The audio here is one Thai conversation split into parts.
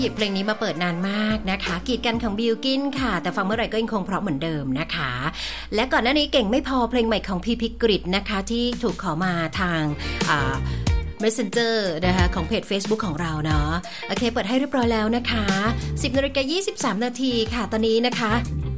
หยิบเพลงนี้มาเปิดนานมากนะคะกีดกันของบิลกินค่ะแต่ฟังเมื่อไหร่ก็ยังคงเพราะเหมือนเดิมนะคะและก่อนหน้านี้เก่งไม่พอเพลงใหม่ของพี่พิกฤตนะคะที่ถูกขอมาทางMessenger นะคะของเพจ Facebook ของเราเนาะโอเคเปิดให้เรียบร้อยแล้วนะคะ 10:23 นาทีค่ะตอนนี้นะคะ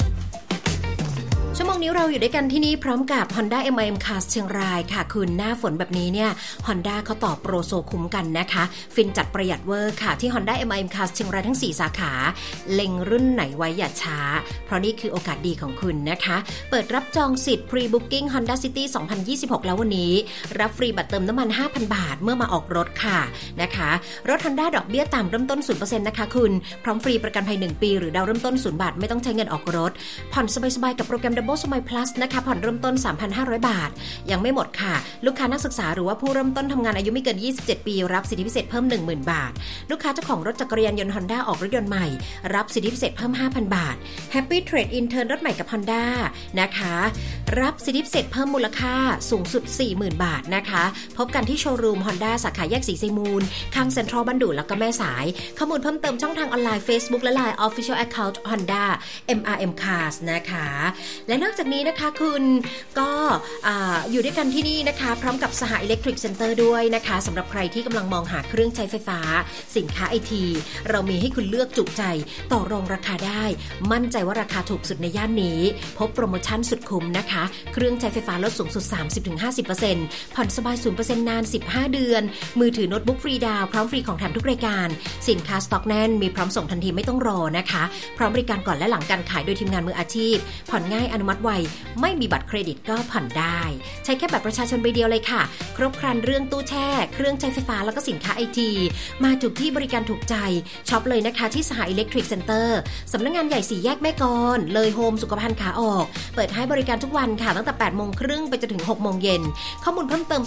ชั่วโมงนี้เราอยู่ด้วยกันที่นี่พร้อมกับ Honda MIM Cars เชียงรายค่ะคุณหน้าฝนแบบนี้เนี่ย Honda เขาต่อโปรโซคุ้มกันนะคะฟินจัดประหยัดเวอร์ค่ะที่ Honda MIM Cars เชียงรายทั้ง4สาขาเล็งรุ่นไหนไว้อย่าช้าเพราะนี่คือโอกาสดีของคุณนะคะเปิดรับจองสิทธิ์ Pre-Booking Honda City 2026 แล้ววันนี้รับฟรีบัตรเติมน้ำมัน 5,000 บาทเมื่อมาออกรถค่ะนะคะรถ Honda ดอกเบี้ยต่ำเริ่มต้น 0% นะคะคุณพร้อมฟรีประกันภัย1ปีหรือดาวเริ่มต้น0 บาทไม่ต้องใช้เงินออกรถผ่อนสบายๆกับโปรแกรมDouble Smile Plus นะคะผ่อนเริ่มต้น 3,500 บาทยังไม่หมดค่ะลูกค้านักศึกษาหรือว่าผู้เริ่มต้นทำงานอายุไม่เกิน27ปีรับสิทธิพิเศษเพิ่ม 10,000 บาทลูกค้าเจ้าของรถจักรยานยนต์ Honda ออกรถยนต์ใหม่รับสิทธิพิเศษเพิ่ม 5,000 บาท Happy Trade In เทิร์นรถใหม่กับ Honda นะคะรับสิทธิพิเศษเพิ่มมูลค่าสูงสุด 40,000 บาทนะคะพบกันที่โชว์รูม Honda สาขาแยกศรีไซมูลข้างเซ็นทรัลบัณฑุแล้วก็แม่สายข้อมูลเพิ่มเติมช่องทางออนไลน์ Facebook และ Line Official Account Honda MRM Cars นะคะและนอกจากนี้นะคะคุณก็อยู่ด้วยกันที่นี่นะคะพร้อมกับสห Electric Center ด้วยนะคะสำหรับใครที่กำลังมองหาเครื่องใช้ไฟฟ้าสินค้าไอทีเรามีให้คุณเลือกจุใจต่อรองราคาได้มั่นใจว่าราคาถูกสุดในย่านนี้พบโปรโมชั่นสุดคุ้มนะคะเครื่องใช้ไฟฟ้าลดสูงสุด 30-50% ผ่อนสบาย 0% นาน 15 เดือนมือถือโน้ตบุ๊กฟรีดาวพร้อมฟรีของแถมทุกรายการสินค้าสต็อกแน่นมีพร้อมส่งทันทีไม่ต้องรอนะคะพร้อมบริการก่อนและหลังการขายโดยทีมงานมืออาชีพผ่อนง่ายอนุมัติไวไม่มีบัตรเครดิตก็ผ่อนได้ใช้แค่บัตรประชาชนใบเดียวเลยค่ะครบครันเรื่องตู้แช่เครื่องใช้ไฟฟ้าแล้วก็สินค้าไอทีมาถูกที่บริการถูกใจช็อปเลยนะคะที่สห Electric Center สำนักงานใหญ่4แยกแม่กลเลยโฮมสุขภัณฑ์ขาออกเปิดให้บริการทุกวันค่ะตั้งแต่ 8:30 นไปจนถึง 6:00 นข้อมูลเพิ่มเติม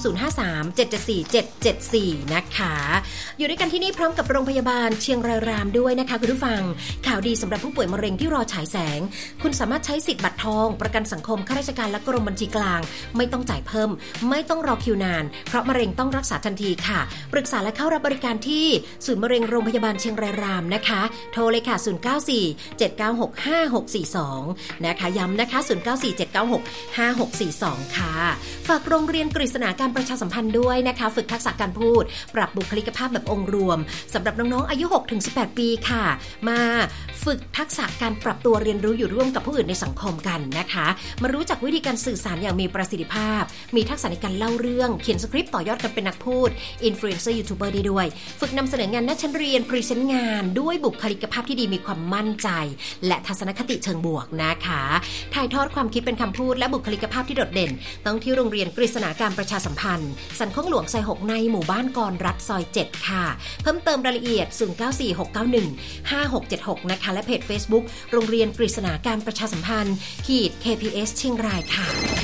053-774-774 นะคะอยู่ด้วยกันที่นี่พร้อมกับโรงพยาบาลเชียงรายรามด้วยนะคะคุณผู้ฟังข่าวดีสำหรับผู้ป่วยมะเร็งที่รอฉายแสงคุณสามารถใช้สิทธิ์บัตรทองประกันสังคมข้าราชการและกรมบัญชีกลางไม่ต้องจ่ายเพิ่มไม่ต้องรอคิวนานเพราะมะเร็งต้องรักษาทันทีค่ะปรึกษาและเข้ารับบริการที่ศูนย์มะเร็งโรงพยาบาลเชียงรายรามนะคะโทรเลยค่ะ0947965642นะคะย้ำนะคะ0947965642ค่ะฝากโรงเรียนกฤษณาการประชาสัมพันธ์ด้วยนะคะฝึกทักษะการพูดปรับบุคลิกภาพแบบองค์รวมสำหรับน้องๆอายุ 6-18 ปีค่ะมาฝึกทักษะการปรับตัวเรียนรู้อยู่ร่วมกับผู้อื่นในสังคมกันนะคะมารู้จักวิธีการสื่อสารอย่างมีประสิทธิภาพมีทักษะในการเล่าเรื่องเขียนสคริปต์ต่อยอดกันเป็นนักพูดอินฟลูเอนเซอร์ยูทูบเบอร์ได้ด้วยฝึกนำเสนองานหน้าชั้นเรียนพรีเซนต์งานด้วยบุคลิกภาพที่ดีมีความมั่นใจและทัศนคติเชิงบวกนะคะถ่ายทอดความคิดเป็นคำพูดและบุคลิกภาพที่โดดเด่นต้องที่โรงเรียนกฤษณาการประชาสัมพันธ์สันคงหลวงซอย 6ในหมู่บ้านกรรัฐซอย 7 ค่ะเพิ่มเติมรายละเอียด 0946915676 นะคะและเพจ Facebook โรงเรียนกฤษณาการประชาสัมพันธ์KPS เชียงรายค่ะ